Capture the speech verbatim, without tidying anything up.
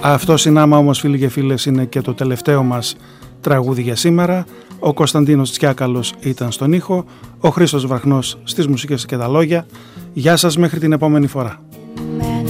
Αυτό συνάμα όμως, φίλοι και φίλες, είναι και το τελευταίο μας τραγούδι για σήμερα. Ο Κωνσταντίνος Τσιάκαλος ήταν στον ήχο, ο Χρήστος Βραχνός στις μουσικές και τα λόγια. Γεια σας μέχρι την επόμενη φορά.